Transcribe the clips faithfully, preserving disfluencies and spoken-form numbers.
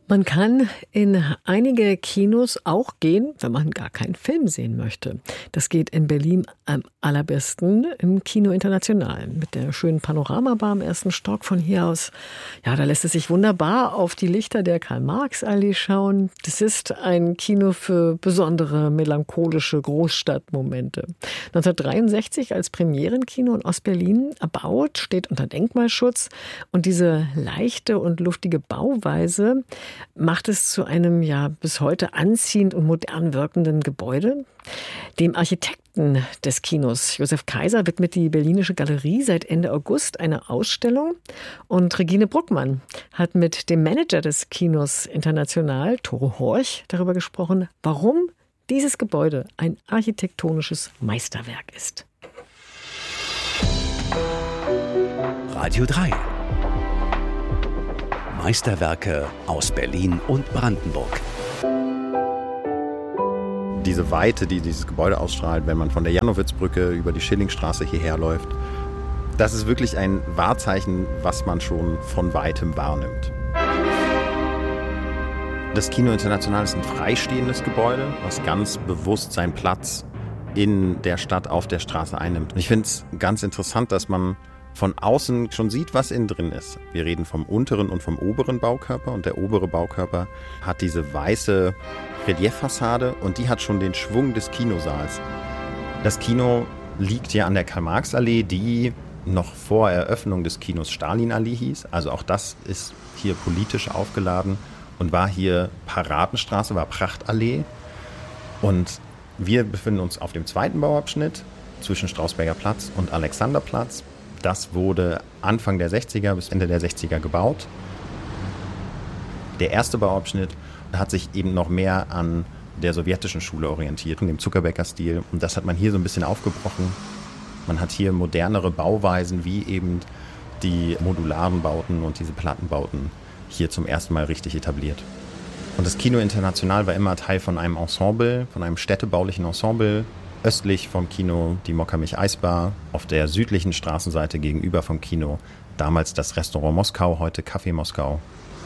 Man kann in einige Kinos auch gehen, wenn man gar keinen Film sehen möchte. Das geht in Berlin am allerbesten im Kino International mit der schönen Panoramabar im ersten Stock von hier aus. Ja, da lässt es sich wunderbar auf die Lichter der Karl-Marx-Allee schauen. Das ist ein Kino für besondere melancholische Großstadtmomente. neunzehnhundertdreiundsechzig als Premierenkino in Ostberlin erbaut, steht unter Denkmalschutz und diese leichte und luftige Bauweise macht es zu einem ja bis heute anziehend und modern wirkenden Gebäude. Dem Architekten des Kinos, Josef Kaiser, widmet die Berlinische Galerie seit Ende August eine Ausstellung. Und Regine Bruckmann hat mit dem Manager des Kinos International, Tore Horch, darüber gesprochen, warum dieses Gebäude ein architektonisches Meisterwerk ist. Radio drei. Meisterwerke aus Berlin und Brandenburg. Diese Weite, die dieses Gebäude ausstrahlt, wenn man von der Jannowitzbrücke über die Schillingstraße hierher läuft, das ist wirklich ein Wahrzeichen, was man schon von Weitem wahrnimmt. Das Kino International ist ein freistehendes Gebäude, was ganz bewusst seinen Platz in der Stadt auf der Straße einnimmt. Und ich finde es ganz interessant, dass man von außen schon sieht, was innen drin ist. Wir reden vom unteren und vom oberen Baukörper und der obere Baukörper hat diese weiße Relieffassade und die hat schon den Schwung des Kinosaals. Das Kino liegt ja an der Karl-Marx-Allee, die noch vor Eröffnung des Kinos Stalin-Allee hieß. Also auch das ist hier politisch aufgeladen und war hier Paradenstraße, war Prachtallee. Und wir befinden uns auf dem zweiten Bauabschnitt zwischen Strausberger Platz und Alexanderplatz. Das wurde Anfang der sechziger bis Ende der sechziger gebaut. Der erste Bauabschnitt hat sich eben noch mehr an der sowjetischen Schule orientiert, dem Zuckerbäcker-Stil. Und das hat man hier so ein bisschen aufgebrochen. Man hat hier modernere Bauweisen wie eben die modularen Bauten und diese Plattenbauten hier zum ersten Mal richtig etabliert. Und das Kino International war immer Teil von einem Ensemble, von einem städtebaulichen Ensemble. Östlich vom Kino die Mokka-Mich-Eisbar, auf der südlichen Straßenseite gegenüber vom Kino damals das Restaurant Moskau, heute Café Moskau.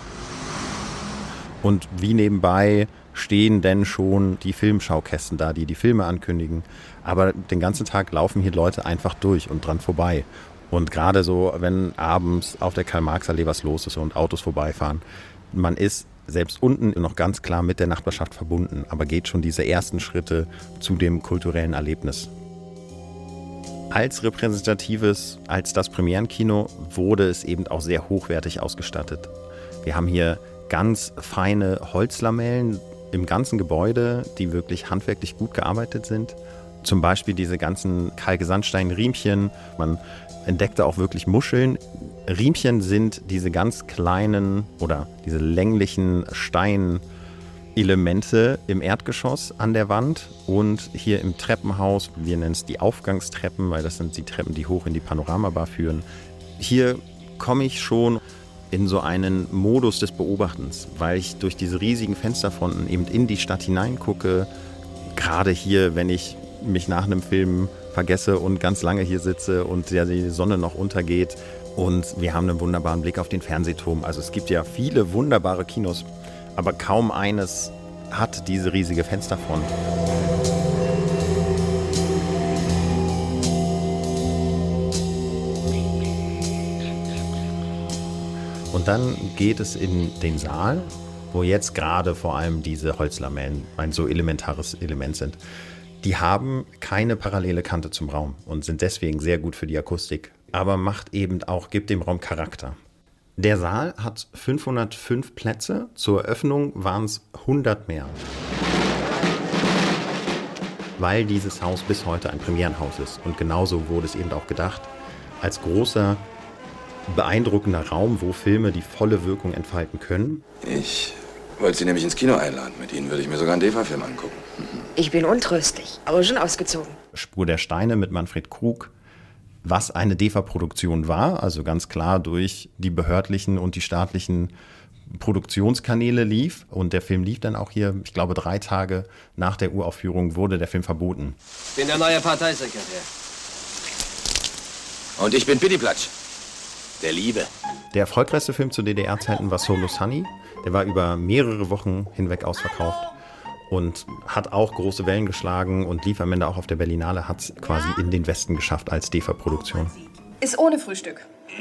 Und wie nebenbei stehen denn schon die Filmschaukästen da, die die Filme ankündigen. Aber den ganzen Tag laufen hier Leute einfach durch und dran vorbei. Und gerade so, wenn abends auf der Karl-Marx-Allee was los ist und Autos vorbeifahren, man ist selbst unten noch ganz klar mit der Nachbarschaft verbunden, aber geht schon diese ersten Schritte zu dem kulturellen Erlebnis. Als repräsentatives, als das Premierenkino wurde es eben auch sehr hochwertig ausgestattet. Wir haben hier ganz feine Holzlamellen im ganzen Gebäude, die wirklich handwerklich gut gearbeitet sind. Zum Beispiel diese ganzen Kalksandstein-Riemchen. Man entdeckte auch wirklich Muscheln. Riemchen sind diese ganz kleinen oder diese länglichen Steinelemente im Erdgeschoss an der Wand und hier im Treppenhaus. Wir nennen es die Aufgangstreppen, weil das sind die Treppen, die hoch in die Panoramabar führen. Hier komme ich schon in so einen Modus des Beobachtens, weil ich durch diese riesigen Fensterfronten eben in die Stadt hineingucke. Gerade hier, wenn ich mich nach einem Film vergesse und ganz lange hier sitze und die Sonne noch untergeht. Und wir haben einen wunderbaren Blick auf den Fernsehturm. Also es gibt ja viele wunderbare Kinos, aber kaum eines hat diese riesige Fensterfront. Und dann geht es in den Saal, wo jetzt gerade vor allem diese Holzlamellen ein so elementares Element sind. Die haben keine parallele Kante zum Raum und sind deswegen sehr gut für die Akustik, aber macht eben auch, gibt dem Raum Charakter. Der Saal hat fünfhundertfünf Plätze, zur Eröffnung waren es hundert mehr. Weil dieses Haus bis heute ein Premierenhaus ist und genauso wurde es eben auch gedacht, als großer, beeindruckender Raum, wo Filme die volle Wirkung entfalten können. Ich wollte Sie nämlich ins Kino einladen. Mit Ihnen würde ich mir sogar einen D E V A-Film angucken. Ich bin untröstlich, aber schon ausgezogen. Spur der Steine mit Manfred Krug, was eine D E V A-Produktion war, also ganz klar durch die behördlichen und die staatlichen Produktionskanäle lief. Und der Film lief dann auch hier, ich glaube, drei Tage nach der Uraufführung wurde der Film verboten. Ich bin der neue Parteisekretär. Und ich bin Pittiplatsch. der Liebe. Der erfolgreichste Film zu D D R-Zeiten war Solo Sunny. Der war über mehrere Wochen hinweg ausverkauft und hat auch große Wellen geschlagen und lief am Ende auch auf der Berlinale, hat es quasi in den Westen geschafft als D E F A-Produktion. Ist ohne Frühstück.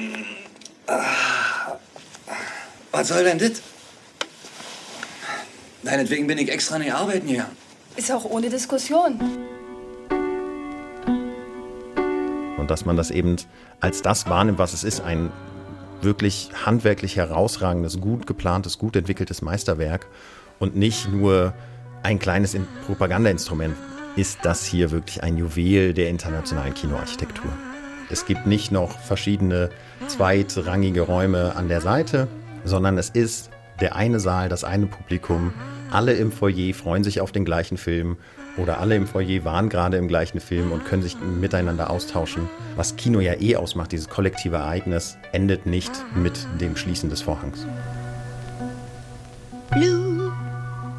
Was soll denn das? Deinetwegen bin ich extra nicht arbeiten hier. Ist auch ohne Diskussion. Und dass man das eben als das wahrnimmt, was es ist, ein wirklich handwerklich herausragendes, gut geplantes, gut entwickeltes Meisterwerk und nicht nur ein kleines Propagandainstrument, ist das hier wirklich ein Juwel der internationalen Kinoarchitektur. Es gibt nicht noch verschiedene zweitrangige Räume an der Seite, sondern es ist der eine Saal, das eine Publikum. Alle im Foyer freuen sich auf den gleichen Film oder alle im Foyer waren gerade im gleichen Film und können sich miteinander austauschen. Was Kino ja eh ausmacht, dieses kollektive Ereignis, endet nicht mit dem Schließen des Vorhangs.